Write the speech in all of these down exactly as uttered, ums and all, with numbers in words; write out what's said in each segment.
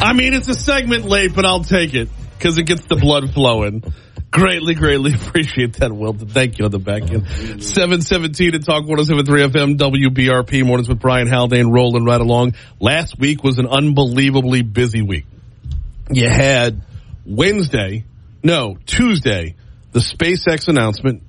I mean, it's a segment late, but I'll take it because it gets the blood flowing. Greatly, greatly appreciate that, Wilton. Thank you on the back end. seven seventeen at Talk one oh seven point three F M, W B R P. Mornings with Brian Haldane rolling right along. Last week was an unbelievably busy week. You had Wednesday, no, Tuesday, the SpaceX announcement.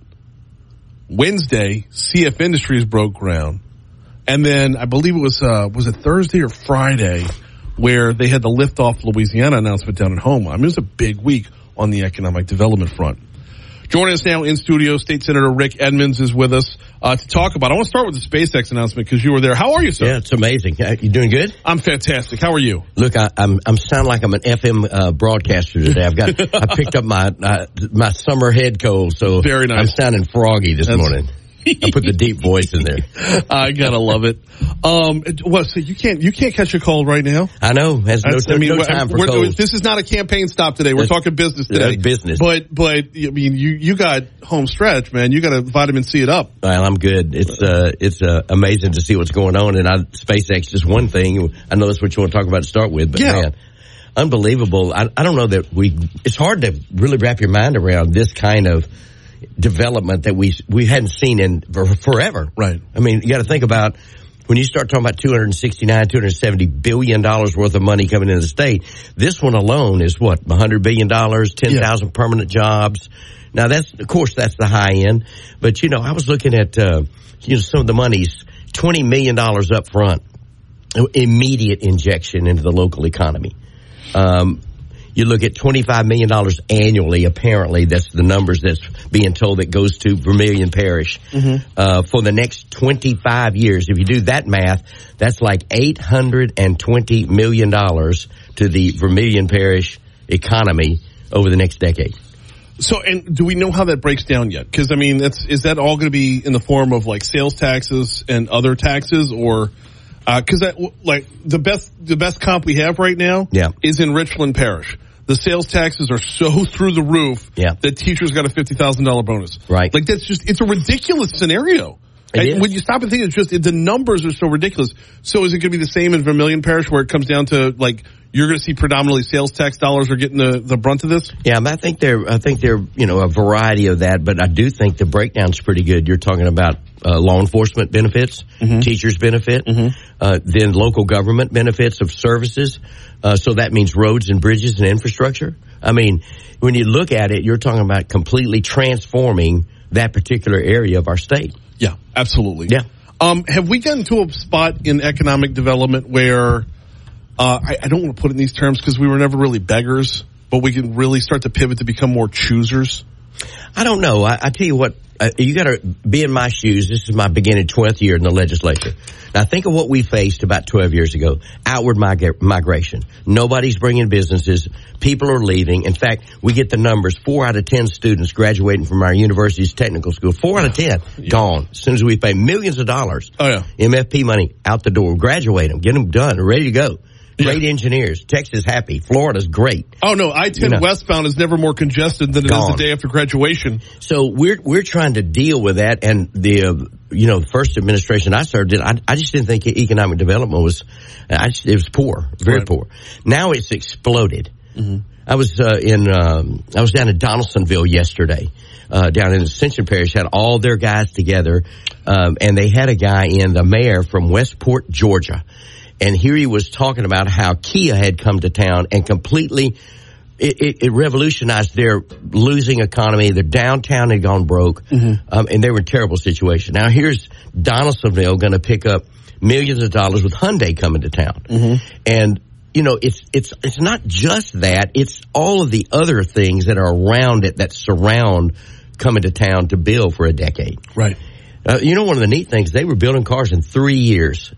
Wednesday, C F Industries broke ground. And then I believe it was, uh, was it Thursday or Friday where they had the liftoff Louisiana announcement down at home. I mean, it was a big week on the economic development front. Joining us now in studio, State Senator Rick Edmonds is with us uh, to talk about. I want to start with the SpaceX announcement because you were there. How are you, sir? Yeah, it's amazing. You doing good? I'm fantastic. How are you? Look, I, I'm I'm sound like I'm an F M uh, broadcaster today. I've got I picked up my uh, my summer head cold, so very nice. I'm sounding froggy this That's- morning. I put the deep voice in there. I gotta love it. Um, what? So you can't you can't catch a cold right now? I know. Has no, I mean, no time for we're, colds. This is not a campaign stop today. We're That's, talking business today. Business. But but I mean, you you got home stretch, man. You got to vitamin C it up. Well, I'm good. It's uh it's uh, amazing to see what's going on. And I, SpaceX is one thing. I know that's what you want to talk about to start with. But yeah. man, unbelievable. I, I don't know that we. It's hard to really wrap your mind around this kind of development that we we hadn't seen in for forever. Right. I mean, you got to think about when you start talking about two hundred sixty-nine, two hundred seventy billion dollars worth of money coming into the state. This one alone is what, one hundred billion dollars, ten thousand yeah. permanent jobs. Now that's, of course, that's the high end. But you know, I was looking at uh, you know some of the money's twenty million dollars up front, immediate injection into the local economy. Um, You look at twenty-five million dollars annually, apparently. That's the numbers that's being told that goes to Vermilion Parish mm-hmm. uh, for the next twenty-five years. If you do that math, that's like eight hundred twenty million dollars to the Vermilion Parish economy over the next decade. So, and do we know how that breaks down yet? Because, I mean, that's, is that all going to be in the form of, like, sales taxes and other taxes, or... Because uh, like the best the best comp we have right now yeah. is in Richland Parish. The sales taxes are so through the roof yeah. that teachers got a fifty thousand dollars bonus. Right. Like that's just, it's a ridiculous scenario. It when you stop and think, it's just, it, the numbers are so ridiculous. So is it going to be the same in Vermilion Parish where it comes down to like, you're going to see predominantly sales tax dollars are getting the, the brunt of this? Yeah, I think there, I think there, you know, a variety of that, but I do think the breakdown's pretty good. You're talking about uh, law enforcement benefits, mm-hmm. teachers benefit, mm-hmm. uh, then local government benefits of services. Uh, so that means roads and bridges and infrastructure. I mean, when you look at it, you're talking about completely transforming that particular area of our state. Yeah, absolutely. Yeah. Um, have we gotten to a spot in economic development where, uh, I, I don't want to put it in these terms because we were never really beggars, but we can really start to pivot to become more choosers? I don't know. I, I tell you what, uh, you got to be in my shoes. This is my beginning twelfth year in the legislature. Now think of what we faced about twelve years ago. Outward mig- migration. Nobody's bringing businesses. People are leaving. In fact, we get the numbers. Four out of ten students graduating from our university's technical school. Four out of ten yeah. gone. As soon as we pay millions of dollars. Oh, yeah. M F P money out the door. Graduate them. Get them done. Ready to go. Great yeah. engineers. Texas happy. Florida's great. Oh no, I ten you know, westbound is never more congested than it gone. is the day after graduation. So we're we're trying to deal with that, and the uh, you know first administration I served in, I, I just didn't think economic development was. I just, it was poor, very right. poor. Now it's exploded. Mm-hmm. I was uh, in um, I was down in Donaldsonville yesterday, uh, down in Ascension Parish. Had all their guys together, um, and they had a guy in, the mayor from Westport, Georgia. And here he was talking about how Kia had come to town and completely, it, it, it revolutionized their losing economy. Their downtown had gone broke, mm-hmm. um, and they were in a terrible situation. Now here's Donaldsonville going to pick up millions of dollars with Hyundai coming to town. Mm-hmm. And, you know, it's, it's, it's not just that. It's all of the other things that are around it that surround coming to town to build for a decade. Right. Uh, you know, one of the neat things, they were building cars in three years.